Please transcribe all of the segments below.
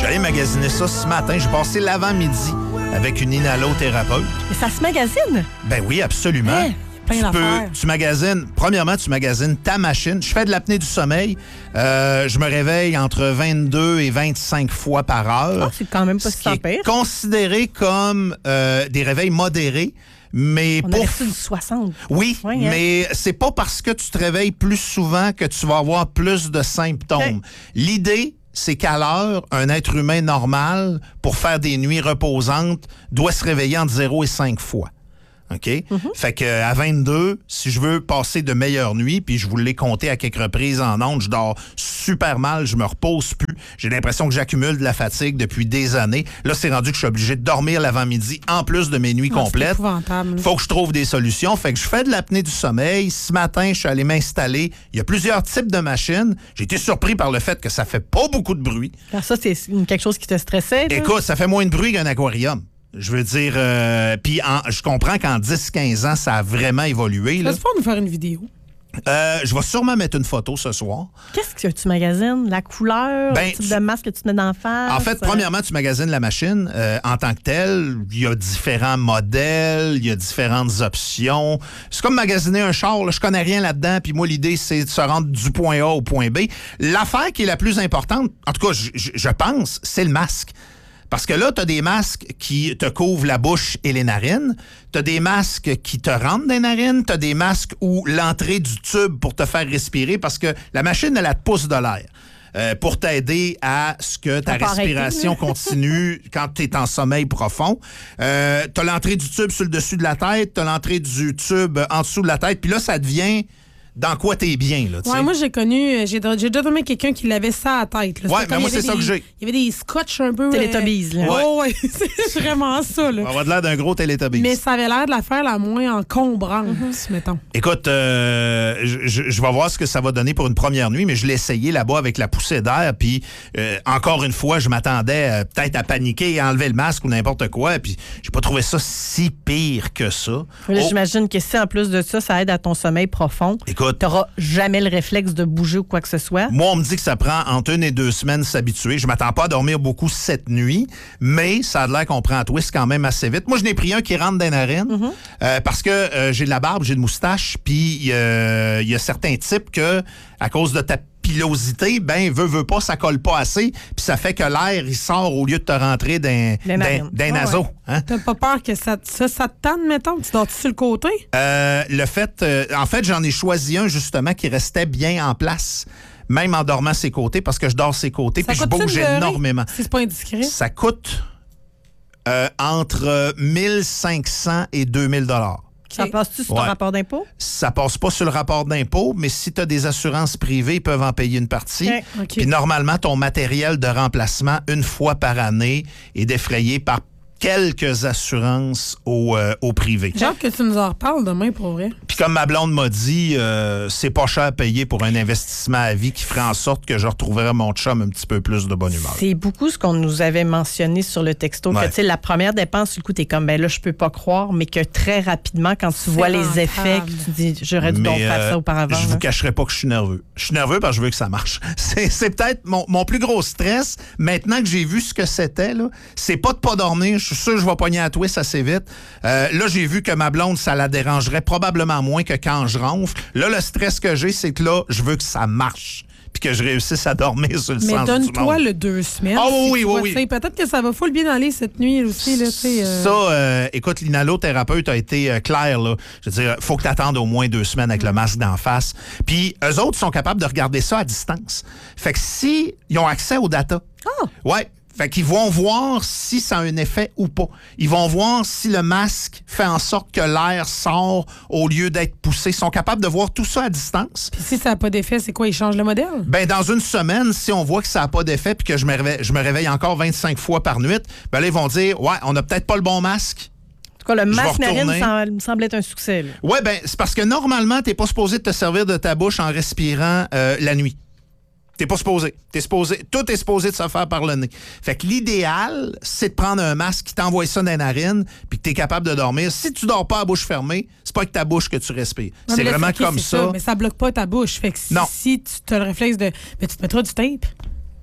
allé magasiner ça ce matin. J'ai passé l'avant-midi avec une inhalothérapeute. Mais ça se magasine? Ben oui, absolument. Tu magasines, premièrement, tu magasines ta machine. Je fais de l'apnée du sommeil. Je me réveille entre 22 et 25 fois par heure. Oh, c'est quand même pas si pire. Considéré comme des réveils modérés. Mais on a reçu du 60. Oui, mais c'est pas parce que tu te réveilles plus souvent que tu vas avoir plus de symptômes. Okay. L'idée, c'est qu'à l'heure, un être humain normal, pour faire des nuits reposantes, doit se réveiller entre 0 et 5 fois. OK? Fait qu'à 22, si je veux passer de meilleures nuits, puis je vous l'ai compté à quelques reprises en ondes, je dors super mal, je me repose plus. J'ai l'impression que j'accumule de la fatigue depuis des années. Là, c'est rendu que je suis obligé de dormir l'avant-midi en plus de mes nuits complètes. C'est épouvantable. Faut que je trouve des solutions. Fait que je fais de l'apnée du sommeil. Ce matin, je suis allé m'installer. Il y a plusieurs types de machines. J'ai été surpris par le fait que ça fait pas beaucoup de bruit. Alors ça, c'est quelque chose qui te stressait? Là? Écoute, ça fait moins de bruit qu'un aquarium. Je veux dire, puis je comprends qu'en 10-15 ans, ça a vraiment évolué. Ça se peut nous faire une vidéo? Je vais sûrement mettre une photo ce soir. Qu'est-ce que tu magasines? La couleur, le type de masque que tu mets d'en face? En fait, premièrement, tu magasines la machine en tant que telle. Il y a différents modèles, il y a différentes options. C'est comme magasiner un char. Là, je connais rien là-dedans. Puis moi, l'idée, c'est de se rendre du point A au point B. L'affaire qui est la plus importante, en tout cas, je pense, c'est le masque. Parce que là, tu as des masques qui te couvrent la bouche et les narines. Tu as des masques qui te rentrent dans les narines. Tu as des masques où l'entrée du tube pour te faire respirer, parce que la machine, elle te pousse de l'air. Pour t'aider à ce que ta respiration continue quand tu es en sommeil profond. Tu as l'entrée du tube sur le dessus de la tête. Tu as l'entrée du tube en dessous de la tête. Puis là, ça devient... dans quoi t'es bien, là, tu sais. Moi, j'ai déjà donné quelqu'un qui l'avait ça à la tête. Là. Ouais, mais moi, c'est ça que j'ai. Il y avait des scotch un peu... Télétobbies, là. Ouais, c'est vraiment ça, là. On va avoir l'air d'un gros Télétobbies. Mais ça avait l'air de la faire la moins encombrante, mettons. Écoute, je vais voir ce que ça va donner pour une première nuit, mais je l'ai essayé là-bas avec la poussée d'air, puis encore une fois, je m'attendais peut-être à paniquer et à enlever le masque ou n'importe quoi, puis j'ai pas trouvé ça si pire que ça. Là, j'imagine que si, en plus de ça, ça aide à ton sommeil profond... Écoute, tu n'auras jamais le réflexe de bouger ou quoi que ce soit. Moi, on me dit que ça prend entre 1 et 2 semaines s'habituer. Je m'attends pas à dormir beaucoup cette nuit, mais ça a l'air qu'on prend un twist quand même assez vite. Moi, je n'ai pris un qui rentre dans les narines parce que j'ai de la barbe, j'ai de moustache, puis il y a certains types que, à cause de ta pilosité, veut pas, ça colle pas assez, puis ça fait que l'air, il sort au lieu de te rentrer d'un naseau. Hein? T'as pas peur que ça te tente, mettons? Tu dors-tu sur le côté? En fait, j'en ai choisi un, justement, qui restait bien en place, même en dormant ses côtés, parce que je dors ses côtés, puis je bouge énormément. Si c'est pas indiscret? Ça coûte entre 1500 et 2000 $. Ça passe-tu sur ton rapport d'impôt? Ça passe pas sur le rapport d'impôt, mais si tu as des assurances privées, ils peuvent en payer une partie. Puis normalement, ton matériel de remplacement, une fois par année, est défrayé par quelques assurances au privé. Genre que tu nous en reparles demain, pour vrai. Puis comme ma blonde m'a dit, c'est pas cher à payer pour un investissement à vie qui ferait en sorte que je retrouverais mon chum un petit peu plus de bonne humeur. C'est beaucoup ce qu'on nous avait mentionné sur le texto, que tu sais, la première dépense, du coup, t'es comme, là, je peux pas croire, mais que très rapidement, quand tu vois les effets, tu dis, j'aurais dû donc faire ça auparavant. Je vous cacherai pas que je suis nerveux. Je suis nerveux parce que je veux que ça marche. C'est peut-être mon plus gros stress, maintenant que j'ai vu ce que c'était, là, c'est pas de pas dormir. Je suis sûr que je vais pogner à twist assez vite. Là, j'ai vu que ma blonde, ça la dérangerait probablement moins que quand je ronfle. Là, le stress que j'ai, c'est que là, je veux que ça marche puis que je réussisse à dormir sur le sens du monde. Mais donne-toi le 2 semaines. Oui. Peut-être que ça va full bien aller cette nuit aussi. Là, Ça, écoute, l'inhalothérapeute a été clair. Là. Je veux dire, faut que tu attendes au moins 2 semaines avec le masque d'en face. Puis, eux autres sont capables de regarder ça à distance. Fait que si ils ont accès aux data, fait qu'ils vont voir si ça a un effet ou pas. Ils vont voir si le masque fait en sorte que l'air sort au lieu d'être poussé. Ils sont capables de voir tout ça à distance. Puis si ça n'a pas d'effet, c'est quoi? Ils changent le modèle? Dans une semaine, si on voit que ça n'a pas d'effet puis que je me réveille encore 25 fois par nuit, là, ils vont dire, on n'a peut-être pas le bon masque. En tout cas, le masque narine me semble être un succès. Oui, c'est parce que normalement, tu n'es pas supposé te servir de ta bouche en respirant la nuit. T'es pas supposé. Tout est supposé de se faire par le nez. Fait que l'idéal, c'est de prendre un masque qui t'envoie ça dans les narines puis que t'es capable de dormir. Si tu dors pas à bouche fermée, c'est pas avec ta bouche que tu respires. Non, c'est vraiment comme ça. Mais ça bloque pas ta bouche. Fait que si tu as le réflexe de... Mais tu te mettras du tape.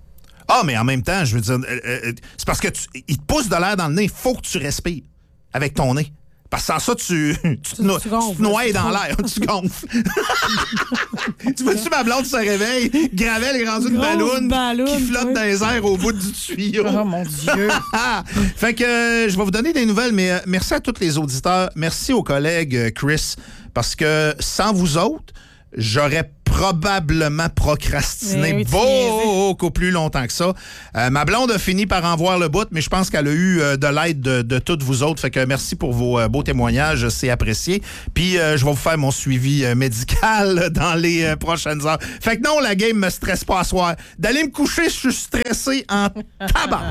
Ah, mais en même temps, je veux dire, c'est parce que il te pousse de l'air dans le nez. Il faut que tu respires avec ton nez. Parce que sans ça, tu te noies dans l'air. Tu gonfles. Tu vois-tu, ma blonde se réveille, Gravel est rendu une balloune qui flotte dans les airs au bout du tuyau. Oh, mon Dieu. Fait que je vais vous donner des nouvelles, mais merci à tous les auditeurs. Merci aux collègues, Chris, parce que sans vous autres, j'aurais probablement procrastiné beaucoup plus longtemps que ça. Ma blonde a fini par en voir le bout, mais je pense qu'elle a eu de l'aide de toutes vous autres. Fait que merci pour vos beaux témoignages, c'est apprécié. Puis je vais vous faire mon suivi médical dans les prochaines heures. Fait que non, la game me stresse pas à soir. D'aller me coucher, je suis stressé en tabac.